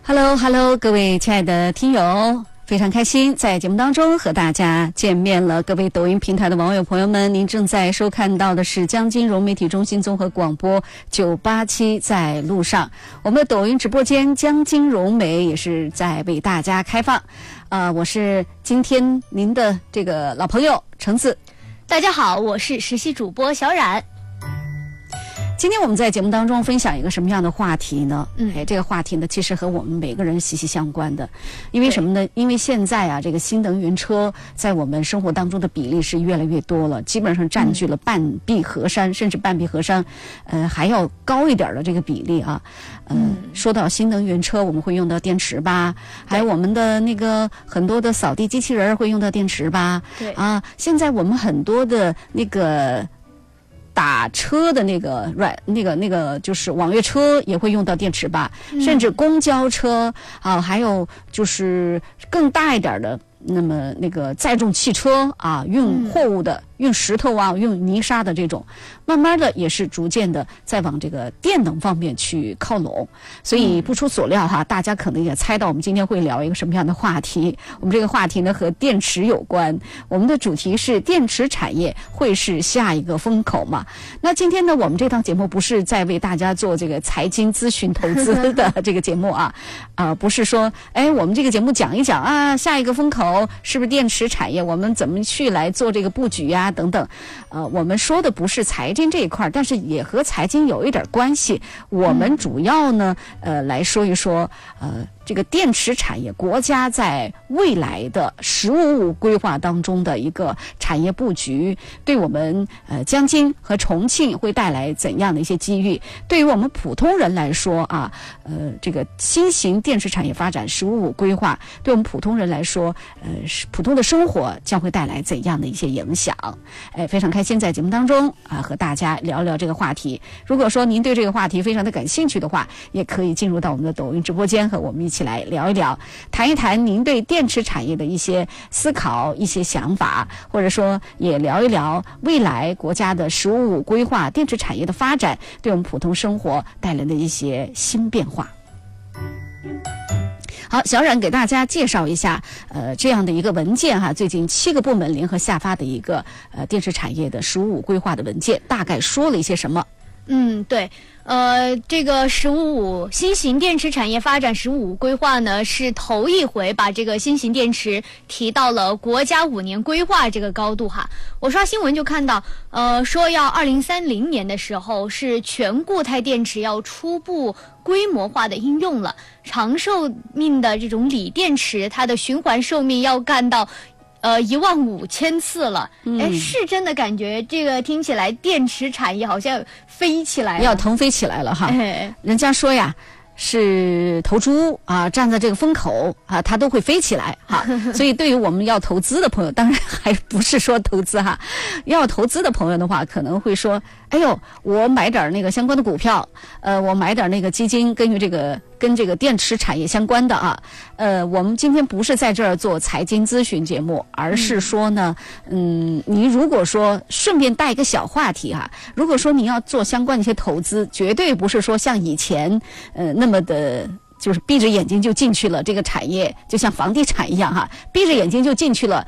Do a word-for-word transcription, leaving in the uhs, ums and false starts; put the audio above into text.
Hello Hello， 各位亲爱的听友，非常开心在节目当中和大家见面了。各位抖音平台的网友朋友们，您正在收看到的是江金融媒体中心综合广播九八七在路上。我们的抖音直播间江金融媒也是在为大家开放。呃，我是今天您的这个老朋友橙子。 大家好，我是实习主播小冉。 今天我们在节目当中分享一个什么样的话题呢？ 嗯， 哎，这个话题呢，其实和我们每个人息息相关的。因为什么呢？因为现在啊，这个新能源车在我们生活当中的比例是越来越多了，基本上占据了半壁河山，嗯、甚至半壁河山，呃，还要高一点的这个比例啊。呃、嗯，说到新能源车，我们会用到电池吧？还有我们的那个很多的扫地机器人会用到电池吧？ 对啊，现在我们很多的那个。打车的那个软那个那个就是网约车也会用到电池吧，嗯、甚至公交车啊，还有就是更大一点的，那么那个载重汽车啊，运货物的、嗯、运石头啊、运泥沙的这种，慢慢的也是逐渐的在往这个电能方面去靠拢。所以不出所料哈，嗯、大家可能也猜到我们今天会聊一个什么样的话题。我们这个话题呢和电池有关，我们的主题是电池产业会是下一个风口嘛？那今天呢，我们这档节目不是在为大家做这个财经咨询投资的这个节目啊，啊、呃，不是说哎我们这个节目讲一讲啊，下一个风口是不是电池产业，我们怎么去来做这个布局呀、啊、等等。呃，我们说的不是财经这一块，但是也和财经有一点关系。我们主要呢，呃，来说一说，呃，这个电池产业，国家在未来的“十五五”规划当中的一个产业布局，对我们呃江津和重庆会带来怎样的一些机遇？对于我们普通人来说啊，呃，这个新型电池产业发展“十五五”规划，对我们普通人来说，呃，普通的生活将会带来怎样的一些影响？哎，非常开心在节目当中啊和大家聊聊这个话题。如果说您对这个话题非常的感兴趣的话，也可以进入到我们的抖音直播间和我们一起来聊一聊，谈一谈您对电池产业的一些思考、一些想法，或者说也聊一聊未来国家的“十五五”规划电池产业的发展对我们普通生活带来的一些新变化。好，小冉给大家介绍一下，呃，这样的一个文件哈，最近七个部门联合下发的一个呃电池产业的“十五五”规划的文件，大概说了一些什么？ 嗯，对，呃，这个“十五五”新型电池产业发展“十五五”规划呢，是头一回把这个新型电池提到了国家五年规划这个高度哈。我刷新闻就看到，呃，说要二零三零年的时候是全固态电池要初步规模化的应用了，长寿命的这种锂电池，它的循环寿命要干到。呃，一万五千次了，哎、嗯，是真的感觉这个听起来电池产业好像飞起来了， 要腾飞起来了哈。 哎、 人家说呀，是头猪啊，站在这个风口啊，它都会飞起来哈。所以对于我们要投资的朋友，当然还不是说投资哈，要投资的朋友的话，可能会说，哎呦，我买点那个相关的股票，呃，我买点那个基金，根据这个。跟这个电池产业相关的啊，呃，我们今天不是在这儿做财经咨询节目，而是说呢，嗯，你如果说顺便带一个小话题哈、啊，如果说你要做相关的一些投资，绝对不是说像以前呃那么的。就是闭着眼睛就进去了这个产业，就像房地产一样哈，闭着眼睛就进去了，